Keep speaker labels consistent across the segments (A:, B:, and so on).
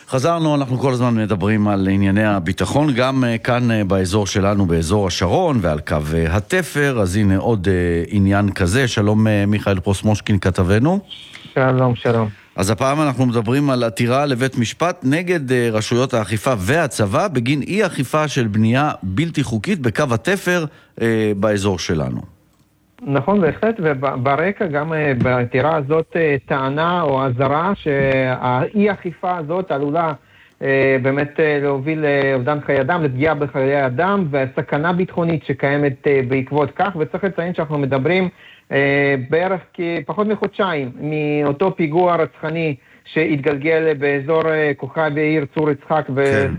A: חזרנו, אנחנו כל הזמן מדברים על ענייני הביטחון, גם כאן באזור שלנו, באזור השרון ועל קו התפר, אז הנה עוד עניין כזה. שלום מיכאל פרוסמושקין כתבנו.
B: שלום, שלום.
A: אז הפעם אנחנו מדברים על עתירה לבית משפט נגד רשויות האכיפה והצבא בגין אי אכיפה של בנייה בלתי חוקית בקו התפר באזור שלנו.
B: נכון, בהחלט, וברקע גם בעתירה הזאת טענה או עזרה שהאי אכיפה הזאת עלולה באמת להוביל לאובדן חיי אדם, לפגיעה בחיי אדם והסכנה ביטחונית שקיימת בעקבות כך, וצריך לציין שאנחנו מדברים בערך פחות מחודשיים מאותו פיגוע רצחני שהתגלגל באזור כוכב בעיר צור יצחק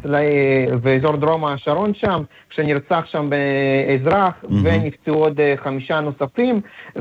B: ואזור דרום השרון שם, כשנרצח שם אזרח ונפצעו עוד 5 נוספים,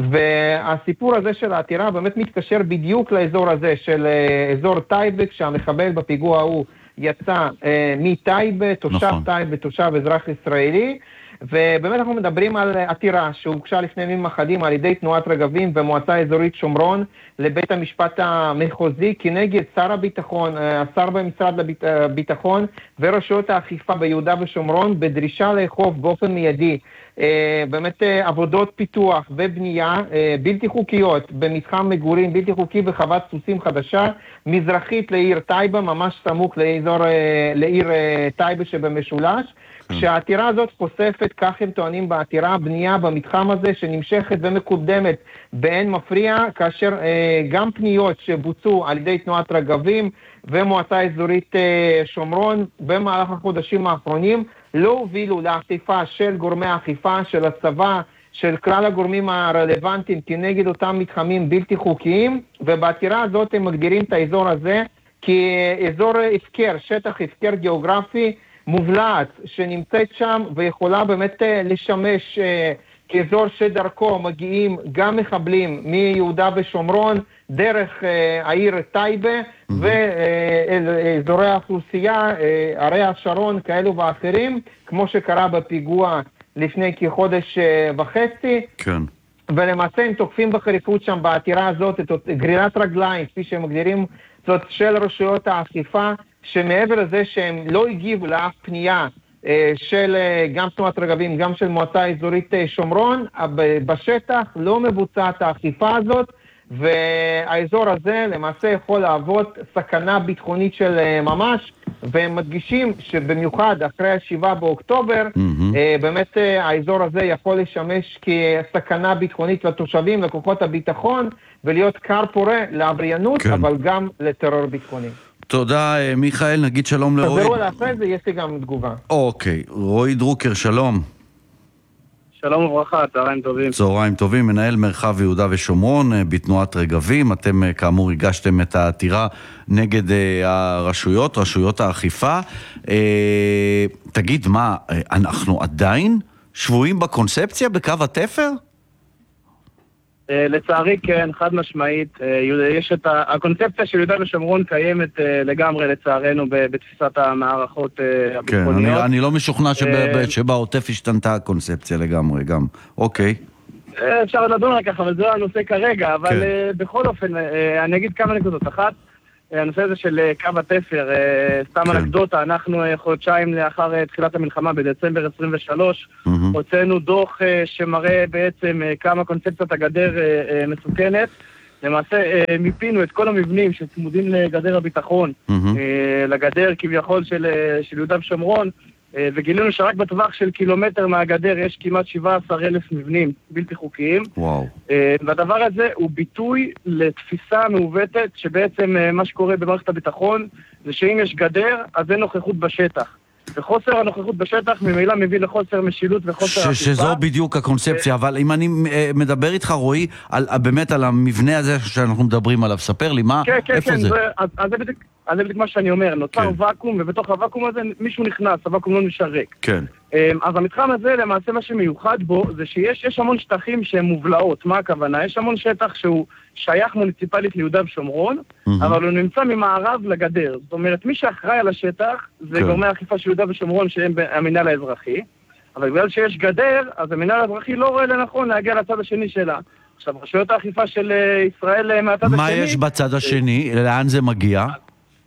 B: והסיפור הזה של העתירה באמת מתקשר בדיוק לאזור הזה של אזור טייבה, כשהמחבל בפיגוע הוא יצא מטייבה, תושב טייבה, תושב אזרח ישראלי, ובאמת אנחנו מדברים על עתירה שהוגשה לפני ימים אחדים על ידי תנועת רגבים ומועצה אזורית שומרון לבית המשפט המחוזי כנגד שר הביטחון, השר במשרד הביטחון ורשויות האכיפה ביהודה ושומרון בדרישה לאכוף באופן מיידי באמת עבודות פיתוח ובנייה בלתי חוקיות במתחם מגורים בלתי חוקי וחוות סוסים חדשה מזרחית לעיר טייבה, ממש סמוך לעיר טייבה שבמשולש. כשהעתירה הזאת חושפת, כך הם טוענים בעתירה, בנייה במתחם הזה שנמשכת ומקודמת באין מפריע, כאשר גם פניות שבוצעו על ידי תנועת רגבים ומועצה אזורית שומרון במהלך החודשים האחרונים לא הובילו לאכיפה של גורמי האכיפה, של הצבא, של כלל הגורמים הרלוונטיים כנגד אותם מתחמים בלתי חוקיים, ובעתירה הזאת הם מגדירים את האזור הזה כאזור הפקר, שטח הפקר גיאוגרפי מובלעת שנמצאת שם ויכולה באמת לשמש כאזור שדרכו מגיעים גם מחבלים מיהודה ושומרון דרך העיר טייבה ואזורי האוכלוסייה, ערי השרון כאלו ואחרים, כמו שקרה בפיגוע לפני כחודש וחצי.
A: כן.
B: ולמעשה הם תוקפים בחריפות שם בעתירה הזאת את גרירת רגליים, כפי שהם מגדירים זאת, של רשויות האכיפה, שמעבר לזה שהם לא הגיבו לאף פנייה של גם תנועת רגבים, גם של מועצה אזורית שומרון, בשטח לא מבוצעת האכיפה הזאת, והאזור הזה למעשה יכול להוות סכנה ביטחונית של ממש, והם מדגישים שבמיוחד אחרי 7 באוקטובר, באמת האזור הזה יכול לשמש כסכנה ביטחונית לתושבים, לכוחות הביטחון, ולהיות כר פורה לעבריינות, כן. אבל גם לטרור ביטחוני.
A: תודה מיכאל, נגיד שלום לרועי.
B: תחזרו לאחרי זה, יש לי גם תגובה.
A: אוקיי, רועי דרוקר, שלום.
C: שלום וברכה, צהריים טובים.
A: צהריים טובים, מנהל מרחב יהודה ושומרון בתנועת רגבים. אתם כאמור הגשתם את העתירה נגד רשויות האכיפה. תגיד, מה, אנחנו עדיין שבויים בקונספציה בקו התפר?
C: לצערי כן, חד משמעית. יש את הקונספציה של יהודה ושומרון קיימת לגמרי לצערנו בתפיסת המערכות הביטחוניות.
A: כן, אני לא משוכנע שבעוטף השתנתה הקונספציה לגמרי גם. אוקיי.
C: אפשר לדון רק ככה, אבל זה הנושא כרגע. אבל בכל אופן, אני אגיד כמה נקודות. אחת, הנושא הזה של קו התפר, סתם אנקדוטה, אנחנו חודשיים לאחר תחילת המלחמה בדצמבר 23, הוצאנו דוח שמראה בעצם כמה קונספציית הגדר מסוכנת. למעשה מיפינו את כל המבנים שצמודים לגדר הביטחון, לגדר כביכול של יהודה ושומרון, וגילינו שרק בטווח של קילומטר מהגדר יש כמעט 17,000 מבנים בלתי חוקיים.
A: וואו.
C: והדבר הזה הוא ביטוי לתפיסה מעוותת שבעצם מה שקורה במערכת הביטחון זה שאם יש גדר אז אין נוכחות בשטח. וחוסר הנוכחות בשטח ממילא מביא לחוסר משילות וחוסר אכיפה.
A: שזו בדיוק הקונספציה, אבל אם אני מדבר איתך רועי, באמת על המבנה הזה שאנחנו מדברים עליו, ספר לי איפה זה?
C: אז זה בדיוק מה שאני אומר, נוצר ואקום, ובתוך הוואקום הזה מישהו נכנס, הוואקום לא נשאר ריק.
A: כן.
C: אז המתחם הזה, למעשה מה שמיוחד בו, זה שיש המון שטחים שהם מובלעות. מה הכוונה? יש המון שטח שהוא שייך מוניציפלית ליהודה ושומרון, אבל הוא נמצא ממערב לגדר. זאת אומרת, מי שאחראי על השטח, זה גורמי האכיפה של יהודה ושומרון, שהם המינהל האזרחי. אבל בגלל שיש גדר, אז המינהל האזרחי לא רואה לנכון להגיע לצד השני שלה. עכשיו, רשויות האכיפה של ישראל מהצד השני...
A: מה יש בצד השני? לאן זה מגיע?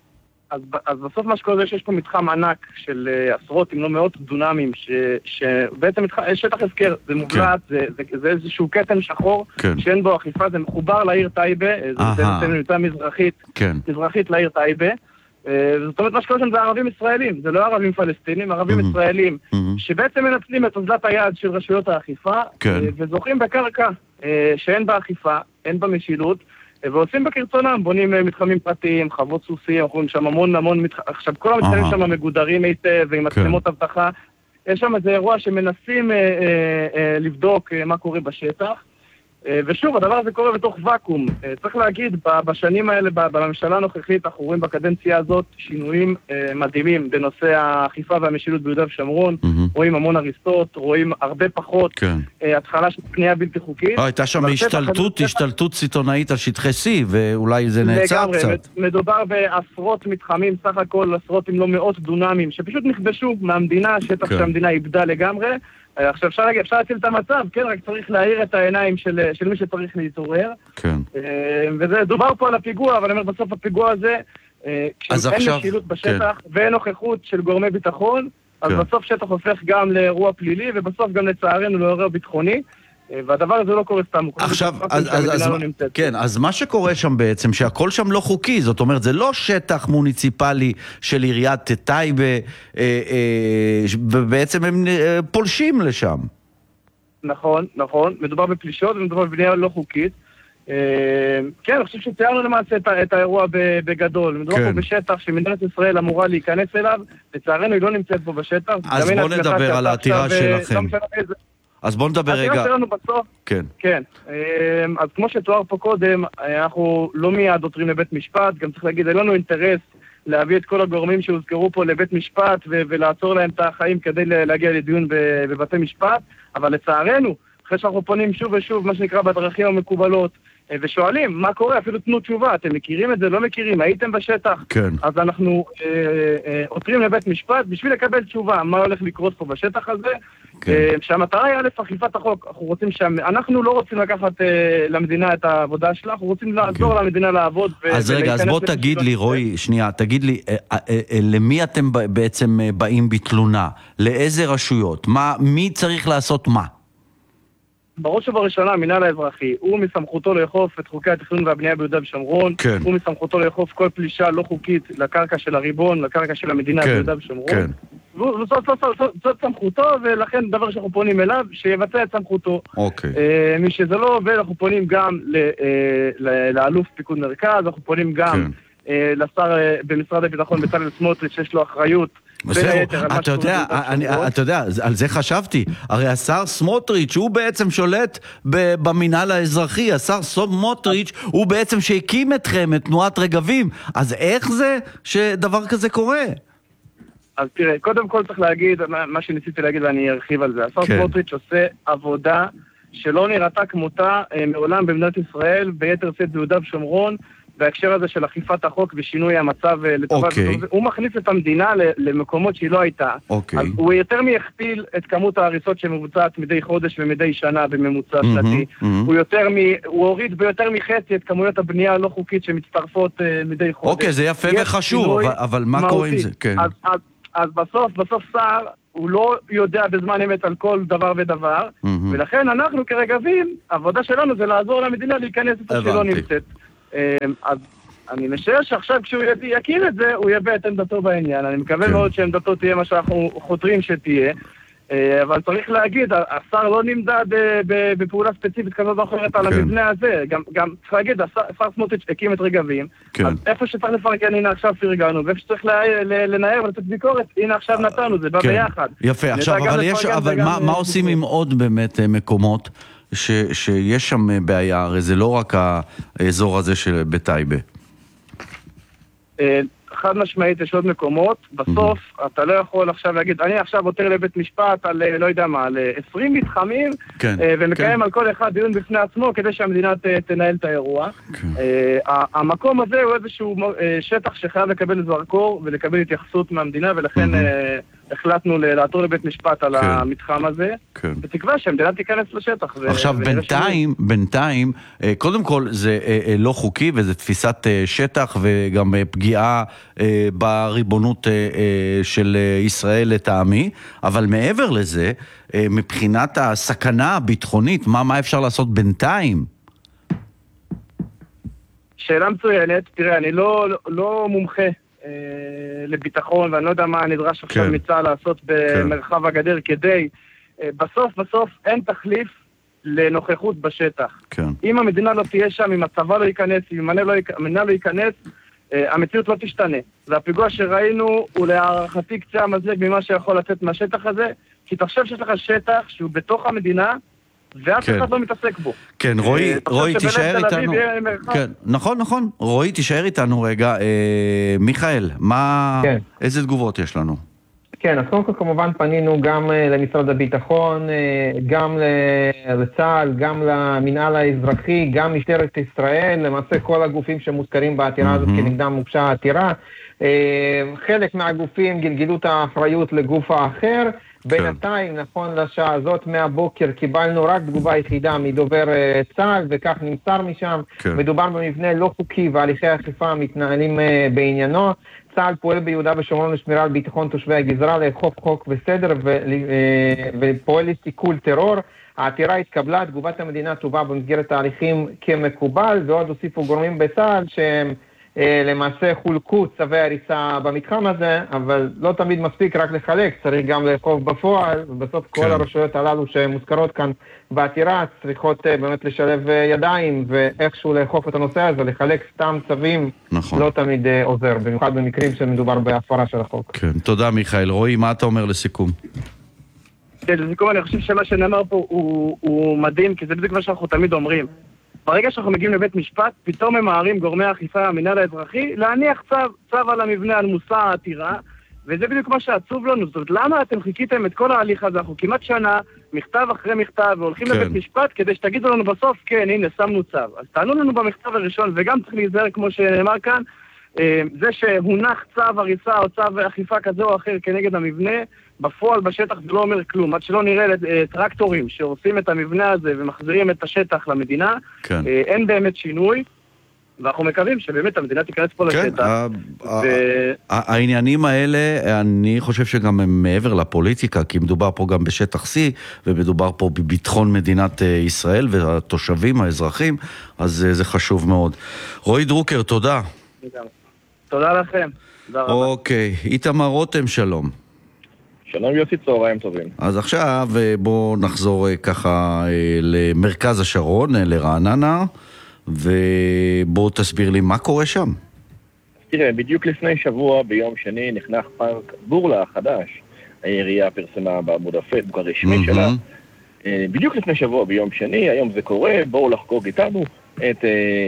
C: אז בסוף מה שקורה זה שיש פה מתחם ענק של עשרות אם לא מאות דונמים שבעצם שטח הזכר, זה מובלט, זה איזשהו קטן שחור שאין בו אכיפה, זה מחובר לעיר טייבה, זה נמצא מזרחית לעיר טייבה. זאת אומרת מה שקורה שם זה ערבים ישראלים, זה לא ערבים פלסטינים, ערבים ישראלים שבעצם מנצלים את אוזלת היד של רשויות האכיפה וזוכים בקרקע שאין בה אכיפה, אין בה משילות ועושים בקרצונם, בונים מתחמים פרטיים, חוות סוסים, אנחנו רואים שם המון עכשיו כל המתחמים שם מגודרים היטב ועם מצלמות אבטחה. יש שם איזה אירוע שמנסים לבדוק מה קורה בשטח, ושוב, הדבר הזה קורה בתוך וקום. צריך להגיד, בשנים האלה, בממשלה הנוכחית, אנחנו רואים בקדנציה הזאת שינויים מדהימים בנושא האכיפה והמשילות ביהודה ושומרון. רואים המון הריסות, רואים הרבה פחות התחלה של קנייה בלתי חוקית.
A: הייתה שם השתלטות סיטונאית על שטחי C, ואולי זה נעצר קצת.
C: מדובר בעשרות מתחמים, סך הכל עשרות אם לא מאות דונמים, שפשוט נכבשו מהמדינה, שטח שהמדינה איבדה לגמרי. עכשיו אפשר להציל את המצב, כן, רק צריך להאיר את העיניים של מי שצריך להתעורר.
A: כן.
C: וזה דובר פה על הפיגוע, אבל אני אומר בסוף הפיגוע הזה, כשאין משילות בשטח ואין נוכחות של גורמי ביטחון, אז בסוף שטח הופך גם לאירוע פלילי, ובסוף גם לצערנו לאירוע ביטחוני. והדבר הזה לא קורה סתם.
A: עכשיו, אז מה שקורה שם בעצם, שהכל שם לא חוקי, זאת אומרת, זה לא שטח מוניציפלי של עיריית טייבה, ובעצם הם פולשים לשם.
C: נכון, מדובר בפלישות ומדובר בבנייה לא חוקית. כן, אני חושב שציירנו למעשה את האירוע בגדול. מדובר פה בשטח שמדינת ישראל אמורה להיכנס אליו, לצערנו היא לא נמצאת פה בשטח.
A: אז בואו נדבר על העתירה שלכם. אז בואו נדבר רגע.
C: העתירה שלנו בסוף, כן. אז כמו שתואר פה קודם, אנחנו לא מיד עותרים לבית משפט, גם צריך להגיד, אין לנו אינטרס להביא את כל הגורמים שהוזכרו פה לבית משפט ולעצור להם את החיים כדי להגיע לדיון בבתי משפט, אבל לצערנו, אחרי שאנחנו פונים שוב ושוב, מה שנקרא בדרכים המקובלות, ושואלים, מה קורה? אפילו תנו תשובה, אתם מכירים את זה? לא מכירים? הייתם בשטח?
A: כן.
C: אז אנחנו עותרים לבית משפט בשביל לקבל תשובה, מה הולך לקרות פה בשטח הזה, שהמטרה היא א' אכיפת החוק, אנחנו לא רוצים לקחת למדינה את העבודה שלה, אנחנו רוצים לעזור למדינה לעבוד.
A: אז רגע, אז בוא תגיד לי, רועי, שנייה, תגיד לי, למי אתם בעצם באים בתלונה? לאיזה רשויות? מי צריך לעשות מה?
C: בראש ובראשונה, המינהל האזרחי, הוא מסמכותו לאכוף את חוקי התכנון והבנייה ביהודה ושומרון, הוא מסמכותו לאכוף כל פלישה לא חוקית לקרקע של הריבון, לקרקע של המדינה ביהודה ושומרון. זאת סמכותו, ולכן דבר שאנחנו פונים אליו, שיבצע את סמכותו. מי שזה לא עובד, אנחנו פונים גם לאלוף פיקוד מרכז, אנחנו פונים גם לשר במשרד הביטחון בצלאל סמוטריץ' שיש לו אחריות.
A: אתה יודע, על זה חשבתי. הרי השר סמוטריץ' הוא בעצם שולט במינהל האזרחי. השר סמוטריץ' הוא בעצם שהקים אתכם, את תנועת רגבים. אז איך זה שדבר כזה קורה?
C: אז תראה, קודם כל צריך להגיד, מה שניסיתי להגיד ואני ארחיב על זה. השר סמוטריץ' עושה עבודה שלא נראתה כמותה מעולם במדינת ישראל, ביתר שאת ביהודה ושומרון, בהקשר הזה של אכיפת החוק ושינוי המצב לטובת. הוא מכניס את המדינה למקומות שהיא לא הייתה. אז הוא יותר מהכפיל את כמות ההריסות שמבוצעת מדי חודש ומדי שנה בממוצע שנתי. הוא הוריד ביותר מחצי את כמויות הבנייה הלא חוקית שמצטרפות מדי חודש.
A: אוקיי, זה יפה וחשוב, אבל מה קורה עם זה?
C: אז בסוף שר, הוא לא יודע בזמן אמת על כל דבר ודבר, ולכן אנחנו כרגבים, העבודה שלנו זה לעזור למדינה להיכנס את זה שלא נמצאת. אז אני משער שעכשיו כשהוא יכיר את זה, הוא יביא את עמדתו בעניין. אני מקווה מאוד שעמדתו תהיה מה שאנחנו חותרים שתהיה, אבל צריך להגיד, השר לא נמדד בפעולה ספציפית כזאת או אחרת על המבנה הזה. גם צריך להגיד, השר סמוטריץ' הקים את רגבים, אז איפה שצריך לפרגן, הנה עכשיו פרגנו, ואיפה שצריך לנער ולתת ביקורת, הנה עכשיו נתנו, זה בא ביחד.
A: יפה, עכשיו, אבל מה עושים עם עוד באמת מקומות שיש שם בעיה? הרי זה לא רק האזור הזה של בטייבה.
C: חד משמעית יש עוד מקומות, בסוף אתה לא יכול עכשיו להגיד, אני עכשיו עותר לבית משפט על, לא יודע מה, על 20 מתחמים, ומקיים על כל אחד דיון בפני עצמו כדי שהמדינה תנהל את האירוע. המקום הזה הוא איזשהו שטח שחייב לקבל זרקור ולקבל התייחסות מהמדינה, ולכן החלטנו לעתור לבית משפט על
A: כן.
C: המתחם הזה,
A: כן.
C: בתקווה שהמדינה תיכנס לשטח.
A: עכשיו, בינתיים, קודם כל זה לא חוקי, וזה תפיסת שטח, וגם פגיעה בריבונות של ישראל לטעמי, אבל מעבר לזה, מבחינת הסכנה הביטחונית, מה אפשר לעשות בינתיים?
C: שאלה מצוינת, תראה, אני לא מומחה לביטחון, ואני לא יודע מה נדרש עכשיו מצה"ל לעשות במרחב הגדר כדי, בסוף אין תחליף לנוכחות בשטח. אם המדינה לא תהיה שם, אם הצבא לא ייכנס, אם המדינה לא ייכנס, המציאות לא תשתנה. והפיגוע שראינו הוא להערכתי קצה המזלג ממה שיכול לצאת מהשטח הזה, כי תחשב שיש לך שטח שהוא בתוך המדינה, ואף אחד לא מתעסק בו.
A: כן, רועי, תישאר איתנו. כן, נכון. רועי, תישאר איתנו רגע. מיכאל, איזה תגובות יש לנו?
B: כן, אז קודם כל כמובן פנינו גם למשרד הביטחון, גם לצה"ל, גם למינהל האזרחי, גם משטרת ישראל, למעשה כל הגופים שמוזכרים בעתירה הזאת כנגדם הוגשה העתירה. חלק מהגופים גלגלו את האחריות לגוף האחר, בינתיים, נכון לשעה הזאת, מהבוקר קיבלנו רק תגובה יחידה מדובר צה"ל, וכך נמסר משם. מדובר במבנה לא חוקי והליכי האכיפה מתנהלים בעניינו. צה"ל פועל ביהודה ושומרון לשמירה על ביטחון תושבי הגזרה, לאכוף חוק וסדר ופועל לסיכול טרור. העתירה התקבלה, תגובת המדינה תובא במסגרת תהליכים כמקובל, ועוד הוסיפו גורמים בצה"ל שהם למעשה חולקו צווי הריסה במתחם הזה, אבל לא תמיד מספיק רק לחלק, צריך גם לאכוף בפועל, ובסוף כל הרשויות הללו שמוזכרות כאן בעתירה צריכות באמת לשלב ידיים, ואיכשהו לאכוף את הנושא הזה, לחלק סתם צווים, לא תמיד עוזר, במיוחד במקרים שמדובר בהפרה של החוק.
A: כן, תודה מיכאל. רועי, מה אתה אומר לסיכום?
C: כן, לסיכום אני חושב שמה שנאמר פה הוא מדהים, כי זה בדיוק מה שאנחנו תמיד אומרים. ברגע שאנחנו מגיעים לבית משפט, פתאום ממהרים גורמי האכיפה, המינהל האזרחי, להניח צו על המבנה, על מושא העתירה, וזה בדיוק מה שעצוב לנו. זאת אומרת, למה אתם חיכיתם את כל ההליך הזה? אנחנו כמעט שנה, מכתב אחרי מכתב, והולכים לבית משפט כדי שתגידו לנו בסוף, כן, הנה, שמנו צו. אז תענו לנו במכתב הראשון, וגם צריך להיזהר, כמו שנאמר כאן, זה שהונח צו הריסה או צו אכיפה כזה או אחר כנגד המבנה, בפועל בשטח זה לא אומר כלום. עד שלא נראה טרקטורים שעושים את המבנה הזה ומחזירים את השטח למדינה, אין באמת שינוי, ואנחנו מקווים שבאמת המדינה תיכנס פה לשטח.
A: העניינים האלה, אני חושב שגם הם מעבר לפוליטיקה, כי מדובר פה גם בשטח C, ומדובר פה בביטחון מדינת ישראל והתושבים, האזרחים, אז זה חשוב מאוד. רועי דרוקר, תודה.
C: תודה לכם.
A: אוקיי, איתמר רותם, שלום.
D: שלום יוסי, צהריים טובים.
A: אז עכשיו בואו נחזור ככה למרכז השרון, לרעננה, ובואו תסביר לי מה קורה שם.
D: תראה, בדיוק לפני שבוע ביום שני נחנך פארק בורלה החדש. העירייה פרסמה בעמוד הפייסבוק הרשמי שלה. בדיוק לפני שבוע ביום שני, היום זה קורה, בואו לחגוג איתנו את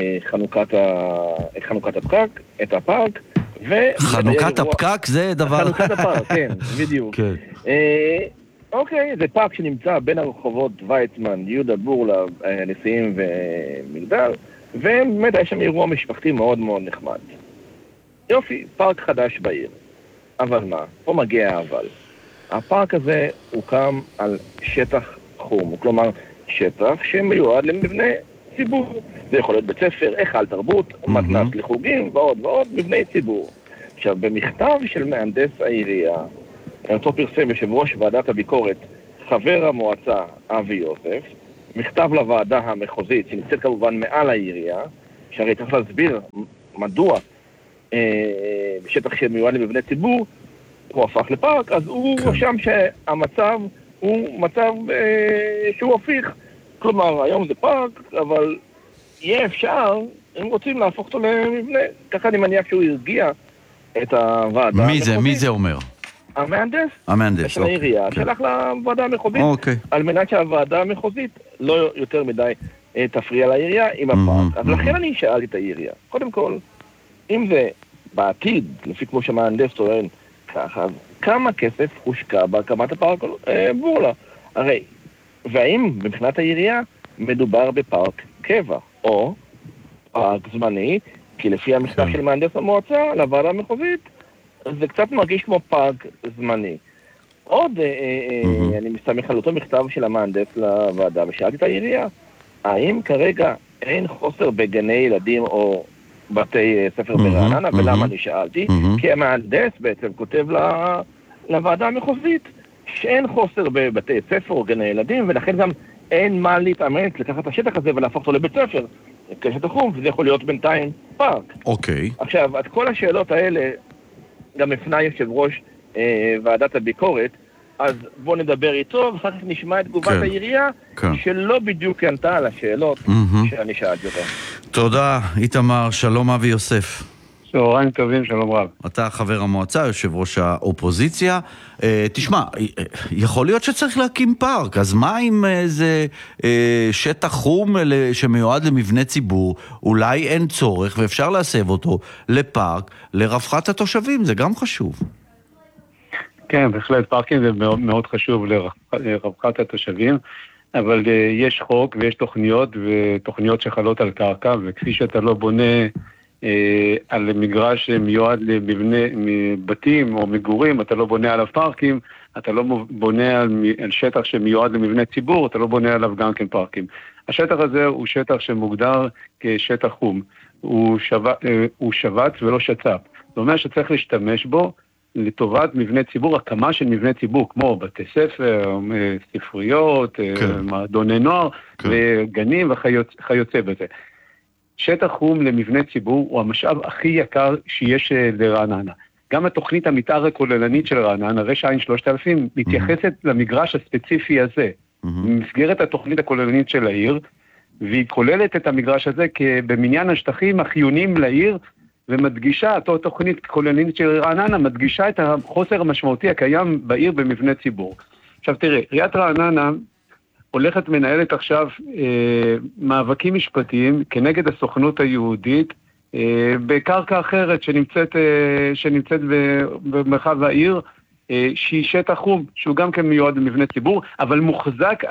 D: חנוכת הפקק, את הפארק.
A: חנוכת הפקק זה דבר...
D: חנוכת הפארק, כן, בדיוק. אוקיי, זה פארק שנמצא בין הרחובות ויצמן, יהודה בורלה, נשיאים ומגדל, ובאמת היה שם אירוע משפחתי מאוד מאוד נחמד. יופי, פארק חדש בעיר. אבל מה? פה מגיע אבל. הפארק הזה הוקם על שטח חום, כלומר שטח שמיועד למבנה ציבור. זה יכול להיות בית ספר, היכל תרבות, מתנ"ס לחוגים ועוד ועוד, מבני ציבור. עכשיו, במכתב של מהנדס העירייה, אותו פרסם יושב ראש ועדת הביקורת, חבר המועצה אבי יוסף, מכתב לוועדה המחוזית, שנמצאת כמובן מעל העירייה, שהרי צריך להסביר מדוע בשטח שמיועד למבנה ציבור, הוא הפך לפארק, אז הוא רשם שהמצב הוא מצב שהוא הפיך. כלומר, היום זה פארק, אבל יהיה אפשר, הם רוצים להפוך אותו למבנה. ככה אני מניח שהוא הרגיע את הוועדה המחוזית.
A: מי זה אומר?
D: המהנדס של העירייה, שלח לוועדה המחוזית, על מנת שהוועדה המחוזית לא יותר מדי תפריע לעירייה עם הפארק. אז לכן אני שאלתי את העירייה. קודם כל, אם זה בעתיד, לפי כמו שהמהנדס טוען ככה, אז כמה כסף הושקע בהקמת הפארק בורלה? הרי, והאם מבחינת העירייה מדובר בפארק קבע, או פארק זמני, כי לפי המכתב של מהנדס המועצה לוועדה המחוזית, זה קצת מרגיש כמו פארק זמני. עוד, אני מסתמך על אותו מכתב של המהנדס לוועדה, ושאלתי את העירייה, האם כרגע אין חוסר בגני ילדים או בתי ספר ברעננה, ולמה אני שאלתי? כי המהנדס בעצם כותב לוועדה המחוזית שאין חוסר בבתי ספר או גני ילדים, ולכן גם אין מה להתאמץ לקחת את השטח הזה ולהפוך אותו לבית ספר, כשטח חום, וזה יכול להיות בינתיים פארק.
A: אוקיי.
D: עכשיו, את כל השאלות האלה גם הפנה יושב ראש ועדת הביקורת, אז בואו נדבר איתו, ואחר כך נשמע את תגובת העירייה, שלא בדיוק ענתה על השאלות שאני שאלתי אותה.
A: תודה, איתמר. שלום אבי יוסף.
E: צהריים טובים, שלום רב.
A: אתה חבר המועצה, יושב ראש האופוזיציה. תשמע, יכול להיות שצריך להקים פארק, אז מה אם זה שטח חום שמיועד למבנה ציבור, אולי אין צורך ואפשר להסב אותו לפארק, לרווחת התושבים, זה גם חשוב.
E: כן, בהחלט, פארקים זה מאוד, מאוד חשוב לרווחת התושבים, אבל יש חוק ויש תוכניות, ותוכניות שחלות על קרקע, וכפי שאתה לא בונה על מגרש מיועד למבנה בתים או מגורים, אתה לא בונה עליו פארקים, אתה לא בונה על שטח שמיועד למבנה ציבור, אתה לא בונה עליו גם כן פארקים. השטח הזה הוא שטח שמוגדר כשטח חום, הוא שבץ ולא שצ"פ. זאת אומרת שצריך להשתמש בו לטובת מבנה ציבור, הקמה של מבנה ציבור, כמו בתי ספר, ספריות, מועדוני נוער, וגנים וכיוצא בזה. שטח חום למבנה ציבור הוא המשאב הכי יקר שיש לרעננה. גם התוכנית המתאר הכוללנית של רעננה, רשע עין 3000, מתייחסת למגרש הספציפי הזה. במסגרת התוכנית הכוללנית של העיר, והיא כוללת את המגרש הזה במניין השטחים החיוניים לעיר, ומדגישה, אותו תוכנית כוללנית של רעננה, מדגישה את החוסר המשמעותי הקיים בעיר במבנה ציבור. עכשיו תראה, עיריית רעננה הולכת מנהלת עכשיו מאבקים משפטיים כנגד הסוכנות היהודית בקרקע אחרת שנמצאת במרחב העיר, שהיא שטח חום, שהוא גם כן מיועד למבנה ציבור, אבל מוחזק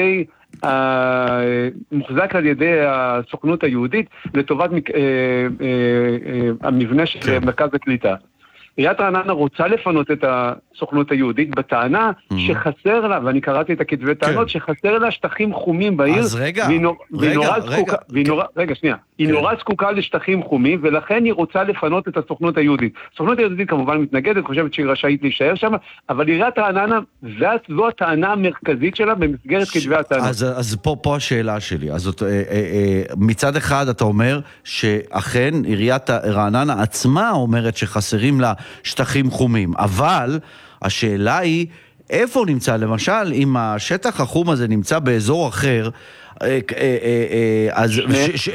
E: על ידי הסוכנות היהודית לטובת המבנה של מרכז הקליטה. עיריית רעננה רוצה לפנות את הסוכנות היהודית בטענה שחסר לה, ואני קראתי את הכתבי טענות, שחסר לה שטחים חומים בעיר.
A: אז
E: היא נורא זקוקה לשטחים חומים, ולכן היא רוצה לפנות את הסוכנות היהודית. הסוכנות היהודית כמובן מתנגדת, חושבת שהיא רשאית להישאר שם, אבל עיריית רעננה, זו הטענה המרכזית שלה במסגרת כתבי הטענות.
A: אז פה השאלה שלי. אז מצד אחד אתה אומר שאכן עיריית רעננה עצמה אומרת שחסרים לה שטחים חומים, אבל השאלה היא איפה נמצא, למשל אם השטח החום הזה נמצא באזור אחר, אז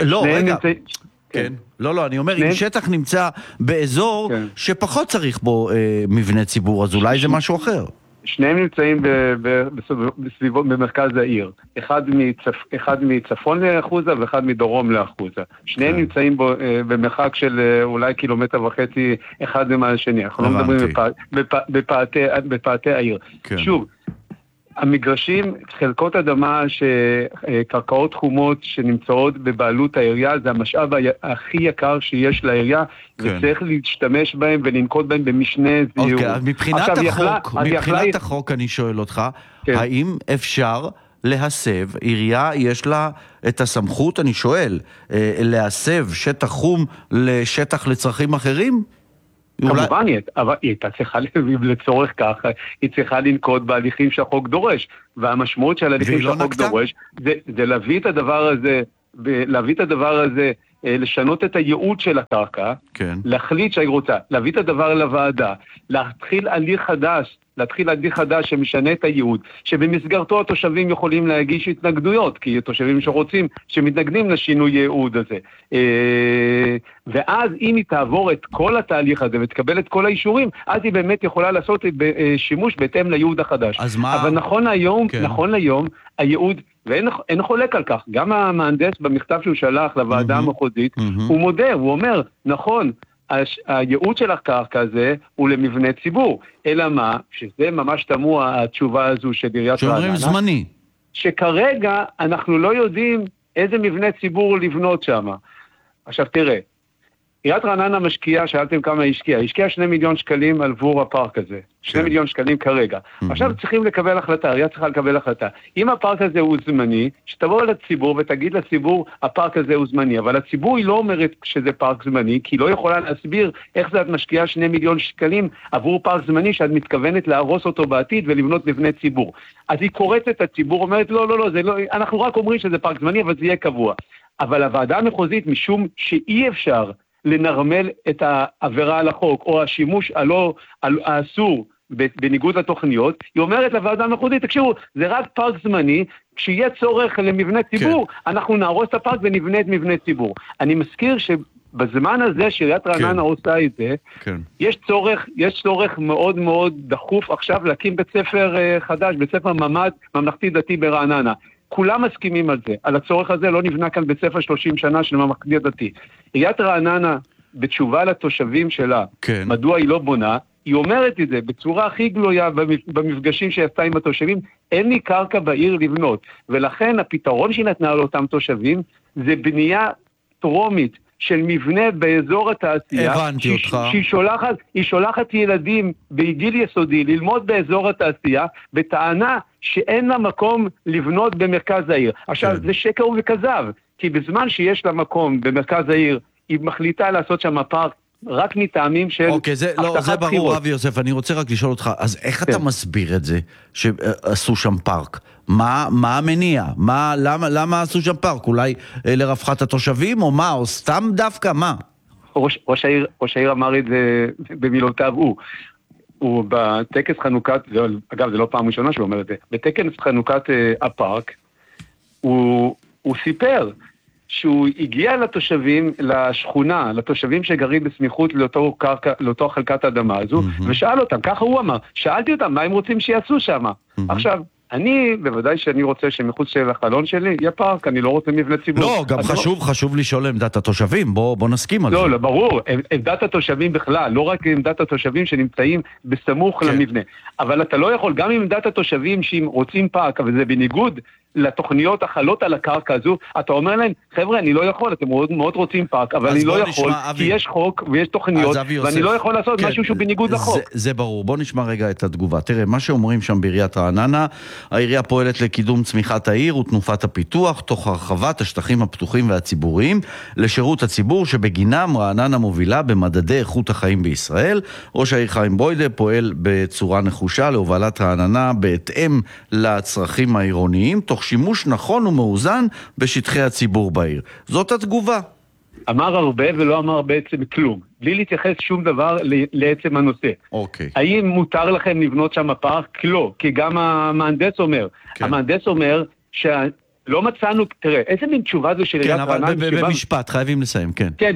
A: אני אומר אם שטח נמצא באזור שפחות צריך בו מבנה ציבור, אז אולי זה משהו אחר.
E: שניהם נמצאים במרכז העיר, אחד מצפון לאחוזה ואחד מדרום לאחוזה. שניהם נמצאים במרחק של אולי 1.5 קילומטר אחד מהשני. אנחנו לא מדברים בפאתי העיר. שוב, המגרשים, חלקות אדמה, קרקעות חומות שנמצאות בבעלות העירייה, זה המשאב הכי יקר שיש לעירייה, וצריך להשתמש בהם ולנקוט בהם במשנה זהירות.
A: מבחינת החוק אני שואל אותך, האם אפשר להסב, עירייה יש לה את הסמכות, אני שואל, להסב שטח חום לשטח לצרכים אחרים?
E: כמובן, אבל היא הייתה צריכה לצורך כך, היא צריכה לנקוט בהליכים שהחוק דורש, והמשמעות של ההליכים שהחוק דורש, זה להביא את הדבר הזה, לשנות את הייעוד של הקרקע, להחליט שהיא רוצה, להביא את הדבר לוועדה, להתחיל הליך חדש שמשנה את הייעוד, שבמסגרתו התושבים יכולים להגיש התנגדויות, כי תושבים שמתנגדים לשינוי ייעוד הזה. ואז אם היא תעבור את כל התהליך הזה ותקבל את כל האישורים, אז היא באמת יכולה לעשות שימוש בהתאם לייעוד החדש. אבל נכון היום, הייעוד, ואין חולק על כך, גם המהנדס במכתב שהוא שלח לוועדה המחוזית, הוא מודה, הוא אומר, נכון, הייעוד של הקרקע הזה הוא למבנה ציבור, אלא מה, שזה ממש תמוה התשובה הזו של עיריית רעננה,
A: זמני.
E: שכרגע אנחנו לא יודעים איזה מבנה ציבור לבנות שם. עכשיו תראה, עיריית רעננה משקיעה, שאלתם כמה השקיעה, השקיעה 2 מיליון שקלים עבור הפארק הזה, 2 מיליון שקלים כרגע. עכשיו צריכים לקבל החלטה, העירייה צריכה לקבל החלטה. אם הפארק הזה הוא זמני, שתבוא לציבור ותגיד לציבור, הפארק הזה הוא זמני, אבל הציבור היא לא אומרת שזה פארק זמני, כי היא לא יכולה להסביר איך זה את משקיעה 2 מיליון שקלים עבור פארק זמני, שאת מתכוונת להרוס אותו בעתיד ולבנות מבנה ציבור. אז היא קוראת את הציבור, אומרת, לא, זה לא, אנחנו רק אומרים שזה פארק זמני, אבל זה יהיה קבוע. אבל הוועדה המחוזית, משום שאי אפשר לנרמל את העבירה על החוק, או השימוש האסור בניגוד לתוכניות, היא אומרת לוועדה המחוזית, תקשיבו, זה רק פארק זמני, כשיהיה צורך למבנה ציבור, אנחנו נהרוס את הפארק ונבנה את מבנה ציבור. אני מזכיר שבזמן הזה שעיריית רעננה עושה את זה, יש צורך מאוד מאוד דחוף עכשיו להקים בית ספר חדש, בית ספר ממ"ד ממלכתי דתי ברעננה. כולם מסכימים על זה, על הצורך הזה. לא נבנה כאן בית ספר 30 שנה של ממלכתי דתי. עיריית רעננה, בתשובה לתושבים שלה, מדוע היא לא בונה, היא אומרת את זה בצורה הכי גלויה במפגשים שעשתה עם התושבים, אין לי קרקע בעיר לבנות, ולכן הפתרון שהיא נתנה לאותם תושבים, זה בנייה טרומית של מבנה באזור התעשייה, שהיא שולחת ילדים בגיל יסודי ללמוד באזור התעשייה, בטענה שאין לה מקום לבנות במרכז העיר. עכשיו, זה שקר וכזב, כי בזמן שיש לה מקום במרכז העיר, היא מחליטה לעשות שם פארק, רק מטעמים של
A: אוקיי, זה ברור, אבי יוסף. אני רוצה רק לשאול אותך, אז איך אתה מסביר את זה שעשו שם פארק? מה המניע? למה עשו שם פארק? אולי לרווחת התושבים או מה? או סתם דווקא מה?
E: ראש העיר אמר את זה במילותיו הוא בטקס חנוכת, אגב זה לא פעם ראשונה שהוא אומר את זה, בטקס חנוכת הפארק הוא סיפר שהוא הגיע לתושבים, לשכונה, לתושבים שגרים בסמיכות לאותו חלקת האדמה הזו, ושאל אותם, ככה הוא אמר, שאלתי אותם מה הם רוצים שיעשו שם. עכשיו, אני, בוודאי שאני רוצה שמחוץ של החלון שלי, יהיה פארק, אני לא רוצה מבנה ציבור.
A: לא, גם חשוב לשאול עמדת התושבים, בוא נסכים על זה.
E: לא, ברור, עמדת התושבים בכלל, לא רק עמדת התושבים שנמצאים בסמוך למבנה. אבל אתה לא יכול, גם עם עמדת התושבים שהם רוצים פארק, אבל זה בניגוד לתוכניות החלות על הקרקע הזו, אתה אומר להם, חבר'ה, אני לא יכול, אתם מאוד רוצים פארק, אבל אני לא יכול, כי יש חוק ויש תוכניות, ואני לא יכול לעשות משהו שהוא בניגוד לחוק.
A: זה ברור, בוא נשמע רגע את התגובה. תראה, מה שאומרים שם בעיריית רעננה, העירייה פועלת לקידום צמיחת העיר ותנופת הפיתוח, תוך הרחבת השטחים הפתוחים והציבוריים, לשירות הציבור שבגינם רעננה מובילה במדדי איכות החיים בישראל. ראש העיר חיים ברוידה פועל בצורה נחושה להובלת רעננה בהתאם לצרכים העירוניים, תוך שימוש נכון ומאוזן בשטחי הציבור בעיר. זאת התגובה.
E: אמר הרבה ולא אמר בעצם כלום. בלי להתייחס שום דבר לעצם הנושא.
A: אוקיי.
E: האם מותר לכם לבנות שם פארק? לא. כי גם המהנדס אומר. כן. המהנדס אומר שלא מצאנו, תראה, איזה מין תשובה זו של עיריית רעננה?
A: כן, אבל במשפט, חייבים לסיים, כן.
E: כן,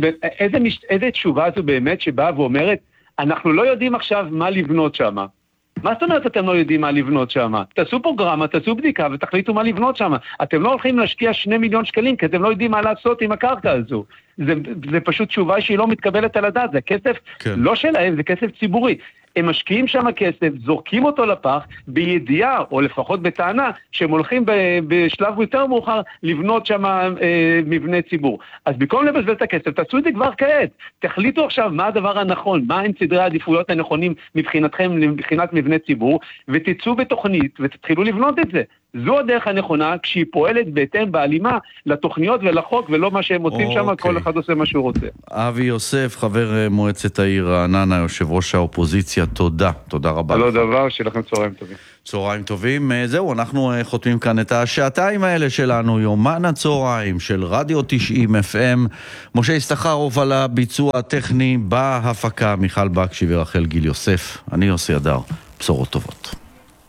E: איזה תשובה זו באמת שבאה ואומרת, אנחנו לא יודעים עכשיו מה לבנות שם. מה זאת אומרת אתם לא יודעים מה לבנות שם? תעשו פרוגרמה, תעשו בדיקה ותחליטו מה לבנות שם. אתם לא הולכים להשקיע 2 מיליון שקלים, כי אתם לא יודעים מה לעשות עם הקרקע הזו. זה פשוט תשובה שהיא לא מתקבלת על הדעת. זה כסף לא שלהם, זה כסף ציבורי. הם משקיעים שם כסף, זורקים אותו לפח, בידיעה, או לפחות בטענה, שהם הולכים בשלב יותר מאוחר לבנות שם מבנה ציבור. אז במקום לבזבז את הכסף, תעשו את זה כבר כעת. תחליטו עכשיו מה הדבר הנכון, מה הם סדרי העדיפויות הנכונים מבחינתכם, מבחינת מבנה ציבור, ותצאו בתוכנית ותתחילו לבנות את זה. זו הדרך הנכונה, כשהיא פועלת בהתאם בהלימה לתוכניות ולחוק, ולא מה שהם עושים שם, כל אחד עושה מה שהוא רוצה.
A: אבי יוסף, חבר מועצת העיר רעננה, יושב ראש האופוזיציה, תודה רבה.
E: לא דבר, שלכם צהריים טובים.
A: צהריים טובים, זהו, אנחנו חותמים כאן את השעתיים האלה שלנו, יומן הצהריים של רדיו 90 FM, משה ישתחרוף על הביצוע הטכני, בהפקה מיכל בקשי ורחל גיל יוסף, אני יוסי אדר, בשורות טובות.